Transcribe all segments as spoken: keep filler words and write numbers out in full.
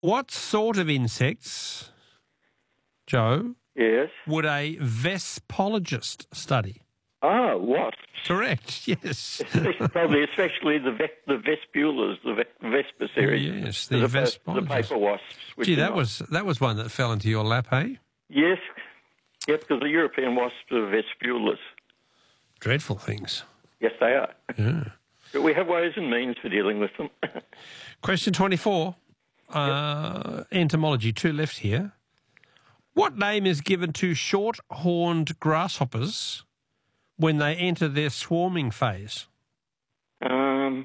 What sort of insects, Joe, Yes. would a vespologist study? Ah, wasps. Correct, yes. Especially, probably, especially the ve- the vespulas, the ve- Vespa series. Yes, the as opposed to the vespologist. paper wasps. which Gee, are that not. was that was one that fell into your lap, eh? Yes. Yep, because the European wasps are vespulas. Dreadful things. Yes, they are. Yeah. But we have ways and means for dealing with them. Question twenty-four. Uh, entomology, two left here. What name is given to short-horned grasshoppers when they enter their swarming phase? um,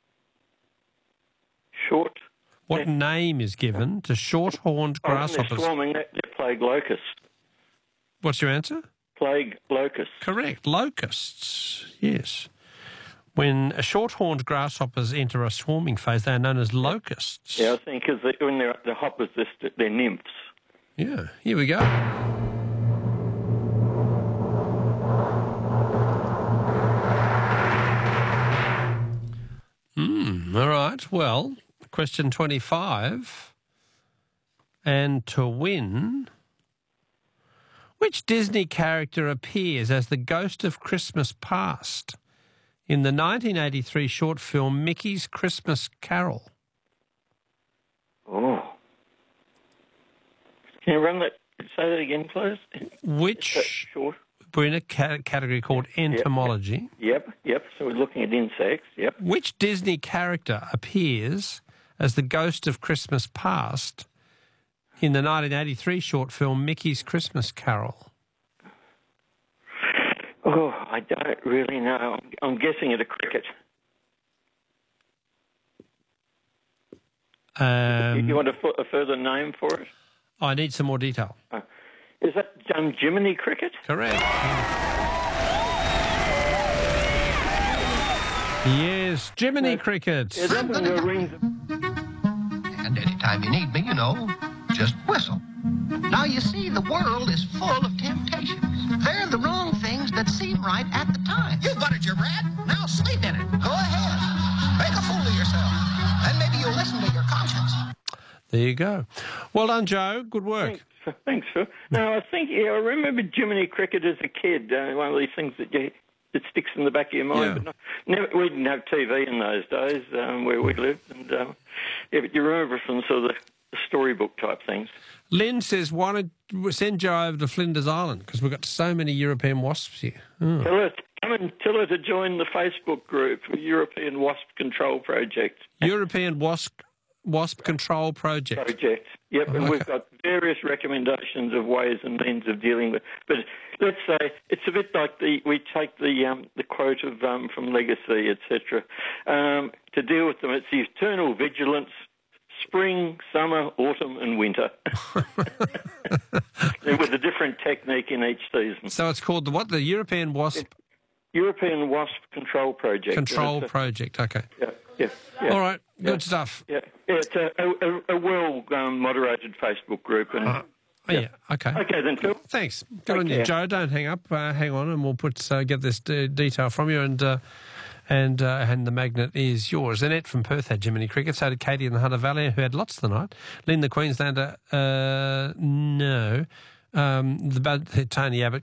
short. What Yeah. name is given to short-horned Oh, when grasshoppers? they're swarming, they're they're plague locusts. What's your answer? Plague locusts. Correct. Locusts. Yes. When short-horned grasshoppers enter a swarming phase, they are known as locusts. Yeah, I think because they, when they're the hoppers, they're, st- they're nymphs. Yeah. Here we go. Hmm. All right. Well, question twenty-five. And to win, which Disney character appears as the ghost of Christmas Past in the nineteen eighty-three short film Mickey's Christmas Carol? Oh. Can you run that? Say that again, please. Which, Short. we're in a ca- category called entomology. Yep, yep. So we're looking at insects. Yep. Which Disney character appears as the ghost of Christmas Past in the nineteen eighty-three short film Mickey's Christmas Carol? Oh, I don't really know. I'm, I'm guessing at a cricket. Um, you want a, f- a further name for it? I need some more detail. Uh, is that um, Jiminy Cricket? Correct. Yes, Jiminy Cricket. Yeah, that one uh, rings. And anytime you need me, you know, just whistle. Now, you see, the world is full of temptations. They're the wrong things that seem right at the time. You buttered your bread. Now sleep in it. Go ahead. Make a fool of yourself. Then maybe you'll listen to your conscience. There you go. Well done, Joe. Good work. Thanks, thanks Phil. No, I think, yeah, I remember Jiminy Cricket as a kid. Uh, one of these things that you, that sticks in the back of your mind. Yeah. But no, never, we didn't have T V in those days um, where we lived. And um, yeah, but you remember it from sort of the, the storybook type things. Lynn says, why don't we send Joe over to Flinders Island? Because we've got so many European wasps here. Oh. Tell her, come and tell her to join the Facebook group, European Wasp Control Project. European Wasp Wasp Control Project. Project. Yep, Oh, and okay. we've got various recommendations of ways and means of dealing with. But let's say it's a bit like the we take the um, the quote of um, from Legacy, et cetera. Um, to deal with them, it's the eternal vigilance. Spring, summer, autumn, and winter, with a different technique in each season. So it's called the what? The European Wasp European Wasp Control Project. Control And it's a- Project. Okay. Yeah, yeah, yeah. All right. Good Yeah. stuff. Yeah, yeah, it's a, a, a well um, moderated Facebook group. And Uh, oh, yeah. Okay. okay, then, Phil. Thanks. Good on you, care. Joe. Don't hang up. Uh, hang on, and we'll put uh, get this d- detail from you, and uh, and uh, and the magnet is yours. Annette from Perth had Jiminy Cricket. So did Katie in the Hunter Valley, who had lots tonight. Lynn, the Queenslander, uh, no. Um, the Tony Abbott